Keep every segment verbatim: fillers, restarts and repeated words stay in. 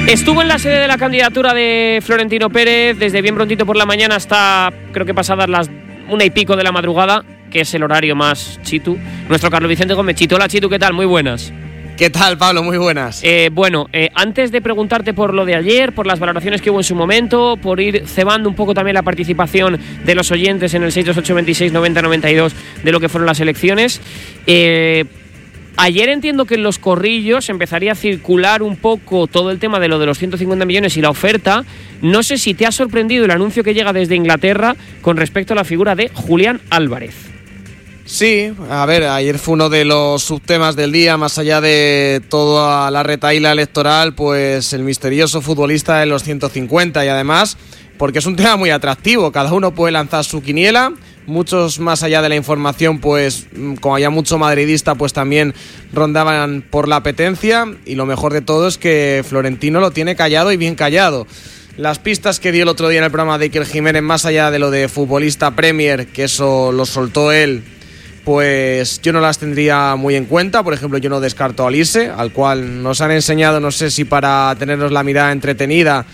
Estuvo en la sede de la candidatura de Florentino Pérez desde bien prontito por la mañana hasta creo que pasadas las una y pico de la madrugada, que es el horario más chitu. Nuestro Carlos Vicente Gómez. Chitu, hola Chitu, ¿qué tal? Muy buenas. ¿Qué tal, Pablo? Muy buenas. Eh, bueno, eh, antes de preguntarte por lo de ayer, por las valoraciones que hubo en su momento, por ir cebando un poco también la participación de los oyentes en el seis dos ocho veintiséis noventa noventa y dos de lo que fueron las elecciones, eh, ayer entiendo que en los corrillos empezaría a circular un poco todo el tema de lo de los ciento cincuenta millones y la oferta. No sé si te ha sorprendido el anuncio que llega desde Inglaterra con respecto a la figura de Julián Álvarez. Sí, a ver, ayer fue uno de los subtemas del día, más allá de toda la retahíla electoral, pues el misterioso futbolista de los ciento cincuenta, y además porque es un tema muy atractivo, cada uno puede lanzar su quiniela. Muchos, más allá de la información, pues como había mucho madridista, pues también rondaban por la apetencia, y lo mejor de todo es que Florentino lo tiene callado y bien callado. Las pistas que dio el otro día en el programa de Iker Jiménez, más allá de lo de futbolista Premier, que eso lo soltó él, pues yo no las tendría muy en cuenta. Por ejemplo, yo no descarto a Olise, al cual nos han enseñado, no sé si para tenernos la mirada entretenida,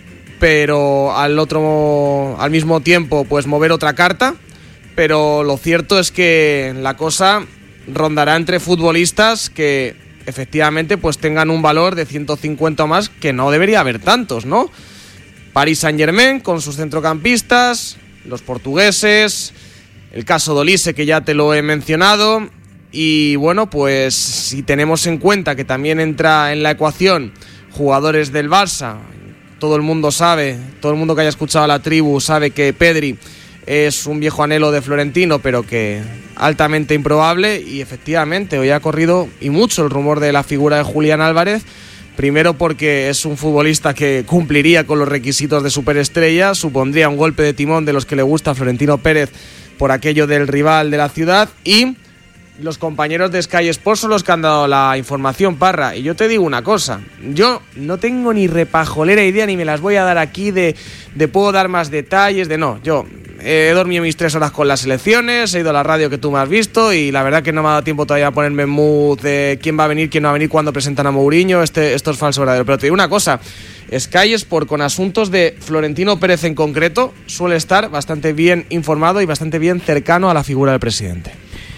pero al otro, al mismo tiempo, pues mover otra carta. Pero lo cierto es que la cosa rondará entre futbolistas que efectivamente pues tengan un valor de ciento cincuenta o más, que no debería haber tantos, ¿no? Paris Saint-Germain con sus centrocampistas, los portugueses, el caso de Olise, que ya te lo he mencionado, y bueno, pues si tenemos en cuenta que también entra en la ecuación jugadores del Barça, todo el mundo sabe, todo el mundo que haya escuchado a la tribu sabe que Pedri es un viejo anhelo de Florentino, pero que altamente improbable, y efectivamente hoy ha corrido y mucho el rumor de la figura de Julián Álvarez. Primero porque es un futbolista que cumpliría con los requisitos de superestrella, supondría un golpe de timón de los que le gusta a Florentino Pérez por aquello del rival de la ciudad, y los compañeros de Sky Sports son los que han dado la información, Parra. Y yo te digo una cosa, yo no tengo ni repajolera idea, ni me las voy a dar aquí de, de puedo dar más detalles, de no, yo he dormido mis tres horas con las elecciones, he ido a la radio que tú me has visto, y la verdad que no me ha dado tiempo todavía a ponerme en mood de quién va a venir, quién no va a venir, cuando presentan a Mourinho, este, esto es falso verdadero. Pero te digo una cosa, Sky Sport con asuntos de Florentino Pérez en concreto suele estar bastante bien informado y bastante bien cercano a la figura del presidente.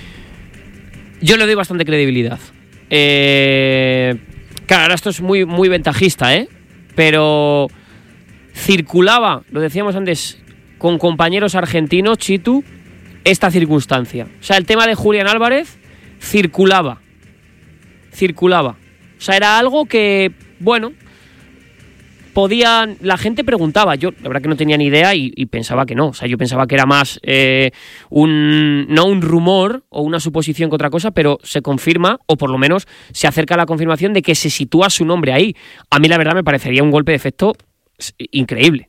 Yo le doy bastante credibilidad. Eh, claro, ahora esto es muy, muy ventajista, ¿eh? Pero circulaba, lo decíamos antes, con compañeros argentinos, Chitu, esta circunstancia. O sea, el tema de Julián Álvarez circulaba. Circulaba. O sea, era algo que, bueno, podían, la gente preguntaba. Yo la verdad que no tenía ni idea y, y pensaba que no. O sea, yo pensaba que era más eh, un no un rumor o una suposición que otra cosa, pero se confirma, o por lo menos se acerca a la confirmación de que se sitúa su nombre ahí. A mí la verdad me parecería un golpe de efecto increíble.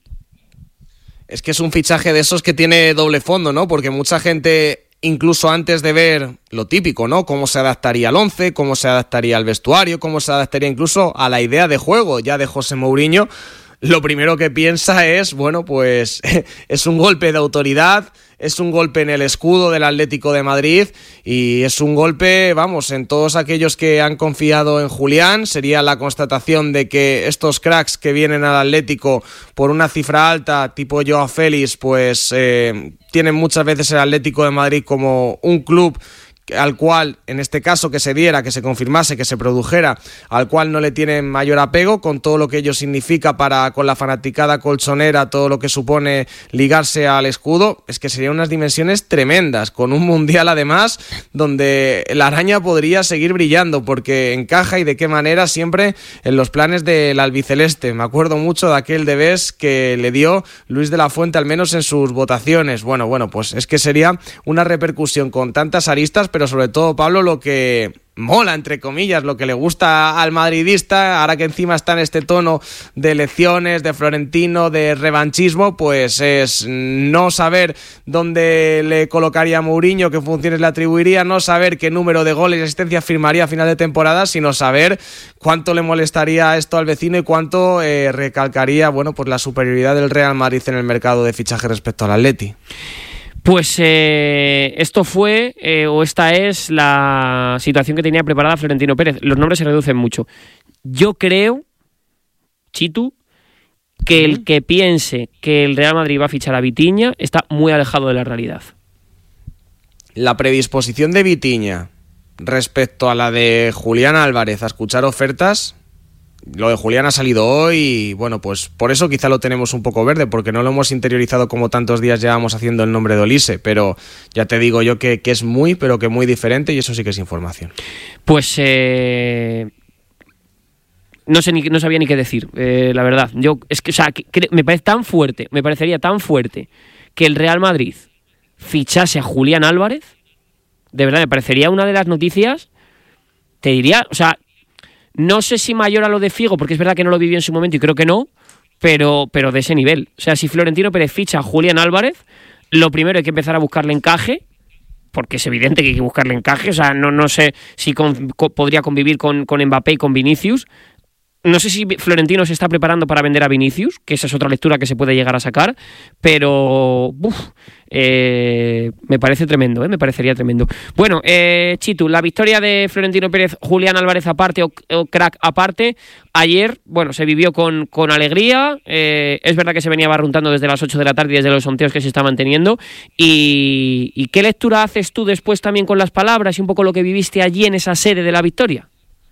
Es que es un fichaje de esos que tiene doble fondo, ¿no? Porque mucha gente, incluso antes de ver lo típico, ¿no? Cómo se adaptaría al once, cómo se adaptaría al vestuario, cómo se adaptaría incluso a la idea de juego ya de José Mourinho, lo primero que piensa es, bueno, pues es un golpe de autoridad, es un golpe en el escudo del Atlético de Madrid, y es un golpe, vamos, en todos aquellos que han confiado en Julián. Sería la constatación de que estos cracks que vienen al Atlético por una cifra alta, tipo Joao Félix, pues eh, tienen muchas veces el Atlético de Madrid como un club al cual, en este caso, que se diera, que se confirmase, que se produjera, al cual no le tienen mayor apego, con todo lo que ello significa para con la fanaticada colchonera, todo lo que supone ligarse al escudo. Es que serían unas dimensiones tremendas, con un mundial además donde la araña podría seguir brillando, porque encaja, y de qué manera, siempre en los planes del albiceleste. Me acuerdo mucho de aquel debés que le dio Luis de la Fuente, al menos en sus votaciones. Bueno, bueno, pues es que sería una repercusión con tantas aristas, pero sobre todo, Pablo, lo que mola, entre comillas, lo que le gusta al madridista, ahora que encima está en este tono de elecciones, de Florentino, de revanchismo, pues es no saber dónde le colocaría a Mourinho, qué funciones le atribuiría, no saber qué número de goles y asistencias firmaría a final de temporada, sino saber cuánto le molestaría esto al vecino y cuánto eh, recalcaría, bueno, pues la superioridad del Real Madrid en el mercado de fichaje respecto al Atleti. Pues eh, esto fue, eh, o esta es la situación que tenía preparada Florentino Pérez. Los nombres se reducen mucho. Yo creo, Chitu, que el que piense que el Real Madrid va a fichar a Vitinha está muy alejado de la realidad. La predisposición de Vitinha respecto a la de Julián Álvarez a escuchar ofertas, lo de Julián ha salido hoy y bueno, pues por eso quizá lo tenemos un poco verde, porque no lo hemos interiorizado como tantos días llevamos haciendo el nombre de Olise, pero ya te digo yo que, que es muy, pero que muy diferente y eso sí que es información. Pues eh... no sé ni no sabía ni qué decir, eh, la verdad. Yo es que, o sea, que, que me parece tan fuerte, me parecería tan fuerte que el Real Madrid fichase a Julián Álvarez. De verdad, me parecería una de las noticias. Te diría, o sea, no sé si mayor a lo de Figo, porque es verdad que no lo vivió en su momento y creo que no, pero, pero de ese nivel. O sea, si Florentino Pérez ficha a Julián Álvarez, lo primero hay que empezar a buscarle encaje, porque es evidente que hay que buscarle encaje. O sea, no, no sé si con, con, podría convivir con, con Mbappé y con Vinicius. No sé si Florentino se está preparando para vender a Vinicius, que esa es otra lectura que se puede llegar a sacar, pero uf, eh, me parece tremendo, ¿eh? me parecería tremendo. Bueno, eh, Chitu, la victoria de Florentino Pérez, Julián Álvarez aparte o, o crack aparte, ayer, bueno, se vivió con, con alegría, eh, es verdad que se venía barruntando desde las ocho de la tarde y desde los sondeos que se estaban teniendo, y, y ¿qué lectura haces tú después también con las palabras y un poco lo que viviste allí en esa sede de la victoria?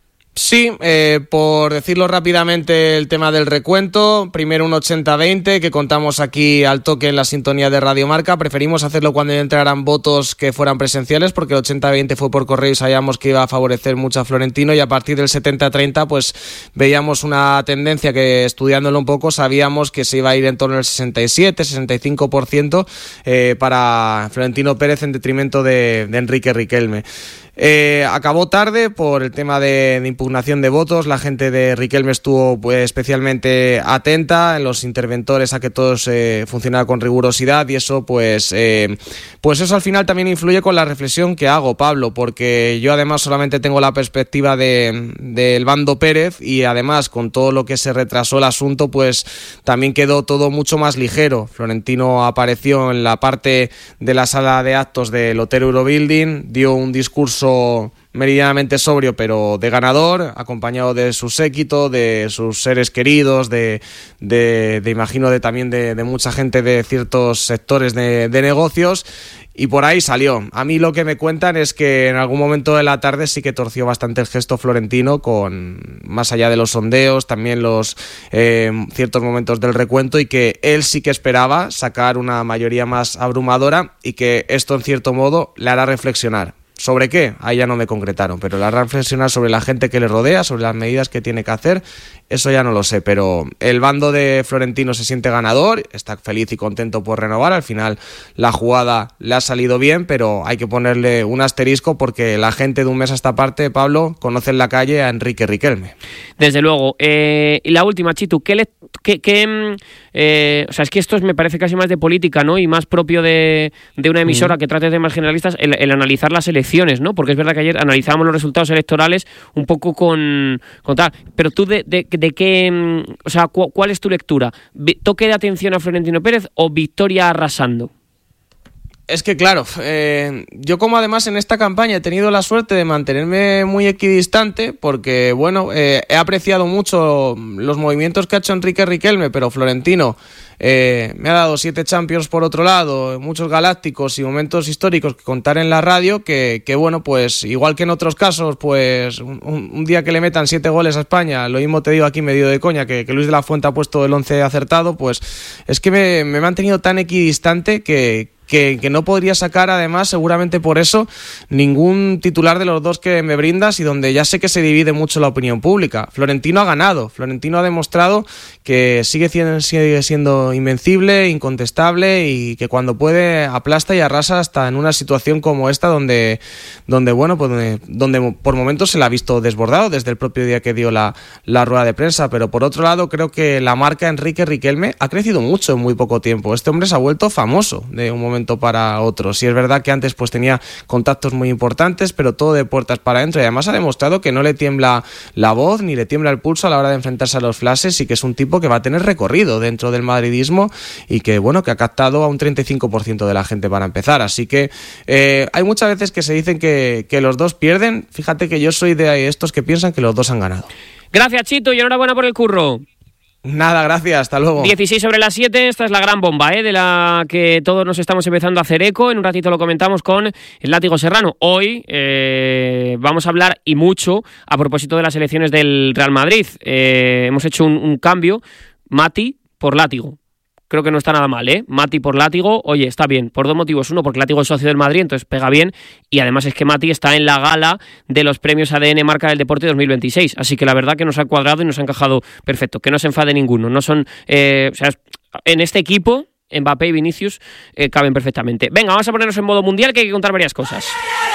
Sí, eh, por decirlo rápidamente el tema del recuento, primero un ochenta veinte que contamos aquí al toque en la sintonía de Radio Marca. Preferimos hacerlo cuando entraran votos que fueran presenciales porque el ochenta veinte fue por correo y sabíamos que iba a favorecer mucho a Florentino, y a partir del setenta treinta pues veíamos una tendencia que, estudiándolo un poco, sabíamos que se iba a ir en torno al sesenta y siete, sesenta y cinco por ciento eh, para Florentino Pérez en detrimento de, de Enrique Riquelme. Eh, acabó tarde por el tema de, de impugnación de votos. La gente de Riquelme estuvo pues, especialmente atenta en los interventores a que todo eh, funcionara con rigurosidad, y eso pues eh, pues eso al final también influye con la reflexión que hago, Pablo, porque yo además solamente tengo la perspectiva de del bando Pérez, y además con todo lo que se retrasó el asunto pues también quedó todo mucho más ligero. Florentino apareció en la parte de la sala de actos del Hotel Eurobuilding, dio un discurso meridianamente sobrio pero de ganador, acompañado de su séquito, de sus seres queridos, de, de, de imagino de también de, de mucha gente de ciertos sectores de, de negocios, y por ahí salió. A mí lo que me cuentan es que en algún momento de la tarde sí que torció bastante el gesto Florentino, con más allá de los sondeos, también los eh, ciertos momentos del recuento, y que él sí que esperaba sacar una mayoría más abrumadora, y que esto en cierto modo le hará reflexionar. ¿Sobre qué? Ahí ya no me concretaron, pero la reflexionar sobre la gente que le rodea, sobre las medidas que tiene que hacer, eso ya no lo sé, pero el bando de Florentino se siente ganador, está feliz y contento por renovar. Al final la jugada le ha salido bien, pero hay que ponerle un asterisco porque la gente de un mes a esta parte, Pablo, conoce en la calle a Enrique Riquelme. Desde luego. Eh, y la última, Chitu, ¿qué le, qué, qué, eh, o sea, es que esto es, me parece casi más de política, ¿no? Y más propio de, de una emisora mm. que trate temas generalistas, el, el analizar las elecciones, ¿no? Porque es verdad que ayer analizábamos los resultados electorales un poco con, con tal, pero tú de, de, de qué, o sea, cu, ¿cuál es tu lectura? ¿Toque de atención a Florentino Pérez o victoria arrasando? Es que claro, eh, yo como además en esta campaña he tenido la suerte de mantenerme muy equidistante, porque bueno, eh, he apreciado mucho los movimientos que ha hecho Enrique Riquelme, pero Florentino eh, me ha dado siete Champions por otro lado, muchos galácticos y momentos históricos que contar en la radio, que, que bueno, pues igual que en otros casos, pues un, un día que le metan siete goles a España, lo mismo te digo aquí medio de coña, que, que Luis de la Fuente ha puesto el once acertado, pues es que me, me he mantenido tan equidistante que Que, que no podría sacar, además, seguramente por eso, ningún titular de los dos que me brindas, y donde ya sé que se divide mucho la opinión pública. Florentino ha ganado, Florentino ha demostrado que sigue siendo, sigue siendo invencible, incontestable, y que cuando puede aplasta y arrasa hasta en una situación como esta, donde, donde bueno, pues donde, donde por momentos se la ha visto desbordado desde el propio día que dio la, la rueda de prensa. Pero por otro lado, creo que la marca Enrique Riquelme ha crecido mucho en muy poco tiempo. Este hombre se ha vuelto famoso de un momento para otro. Sí, es verdad que antes pues tenía contactos muy importantes, pero todo de puertas para adentro, y además ha demostrado que no le tiembla la voz ni le tiembla el pulso a la hora de enfrentarse a los flashes, y que es un tipo que va a tener recorrido dentro del madridismo, y que bueno, que ha captado a un treinta y cinco por ciento de la gente para empezar. Así que eh, hay muchas veces que se dicen que, que los dos pierden. Fíjate que yo soy de estos que piensan que los dos han ganado. Gracias, Chito, y enhorabuena por el curro. Nada, gracias, hasta luego. dieciséis sobre las siete, esta es la gran bomba, ¿eh? De la que todos nos estamos empezando a hacer eco. En un ratito lo comentamos con el Látigo Serrano. Hoy eh, vamos a hablar y mucho a propósito de las elecciones del Real Madrid. Eh, hemos hecho un, un cambio, Mati por Látigo. Creo que no está nada mal, ¿eh? Mati por Látigo, oye, está bien, por dos motivos. Uno, porque Látigo es socio del Madrid, entonces pega bien. Y además es que Mati está en la gala de los premios A D N Marca del Deporte dos mil veintiséis. Así que la verdad que nos ha cuadrado y nos ha encajado perfecto. Que no se enfade ninguno. No son, eh, o sea, en este equipo, Mbappé y Vinicius eh, caben perfectamente. Venga, vamos a ponernos en modo mundial, que hay que contar varias cosas.